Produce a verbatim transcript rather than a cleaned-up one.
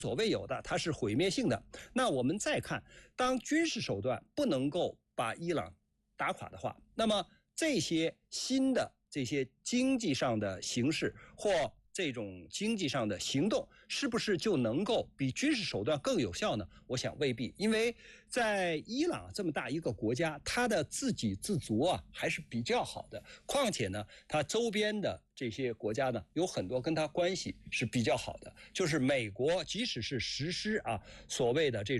所谓有的，它是毁灭性的。那我们再看，当军事手段不能够把伊朗打垮的话，那么这些新的这些经济上的形式或这种经济上的行动，是不是就能够比军事手段更有效呢？我想未必，因为在伊朗这么大一个国家，它的自给自足啊还是比较好的。况且呢，它周边的这些国家呢，有很多跟它关系是比较好的。就是美国，即使是实施啊所谓的这种